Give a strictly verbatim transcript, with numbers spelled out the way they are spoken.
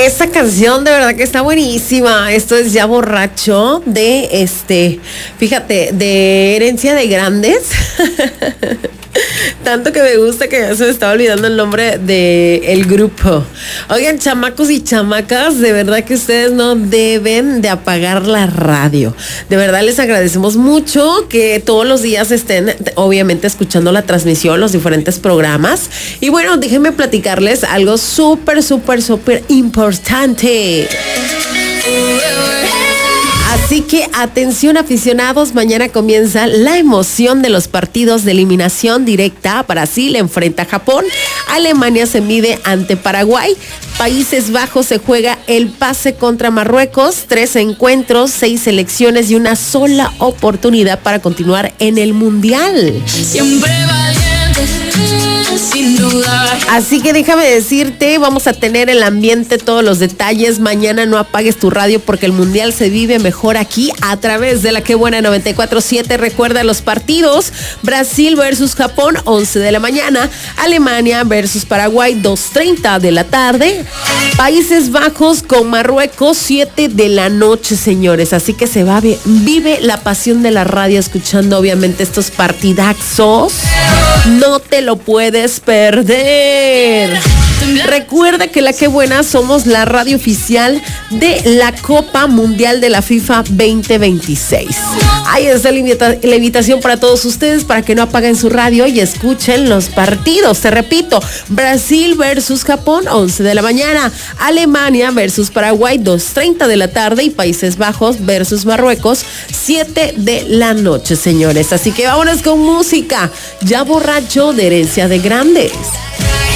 Esa canción de verdad que está buenísima. Esto es Ya Borracho de este, fíjate, de Herencia de Grandes. Tanto que me gusta que ya se me estaba olvidando el nombre del grupo. Oigan, chamacos y chamacas, de verdad que ustedes no deben de apagar la radio. De verdad les agradecemos mucho que todos los días estén, obviamente, escuchando la transmisión, los diferentes programas. Y bueno, déjenme platicarles algo súper, súper, súper importante. Así que atención aficionados, mañana comienza la emoción de los partidos de eliminación directa. Brasil enfrenta a Japón, Alemania se mide ante Paraguay, Países Bajos se juega el pase contra Marruecos, tres encuentros, seis selecciones y una sola oportunidad para continuar en el Mundial. Siempre valiente, sin duda. Así que déjame decirte, vamos a tener el ambiente, todos los detalles. Mañana no apagues tu radio porque el Mundial se vive mejor aquí a través de la Que Buena noventa y cuatro punto siete. Recuerda los partidos: Brasil versus Japón, once de la mañana, Alemania versus Paraguay, dos treinta de la tarde, Países Bajos con Marruecos, siete de la noche, señores. Así que se va, vive la pasión de la radio escuchando obviamente estos partidazos. No te lo puedes perder. Recuerda que la Que Buena somos la radio oficial de la Copa Mundial de la FIFA veinte veintiséis. Ahí está la, invita- la invitación para todos ustedes para que no apaguen su radio y escuchen los partidos. Te repito, Brasil versus Japón, once de la mañana, Alemania versus Paraguay, dos treinta de la tarde, y Países Bajos versus Marruecos, siete de la noche, señores. Así que vámonos con música. Ya Borracho de Herencia de Grandes.